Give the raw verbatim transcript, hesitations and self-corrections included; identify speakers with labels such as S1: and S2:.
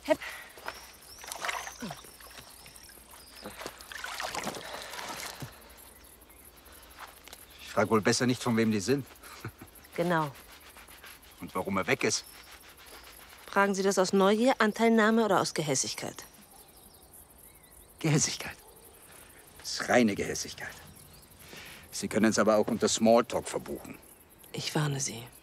S1: Herr...
S2: Ich frage wohl besser nicht, von wem die sind.
S1: Genau.
S2: Und warum er weg ist.
S1: Fragen Sie das aus Neugier, Anteilnahme oder aus Gehässigkeit?
S2: Gehässigkeit. Das ist reine Gehässigkeit. Sie können es aber auch unter Smalltalk verbuchen.
S1: Ich warne Sie.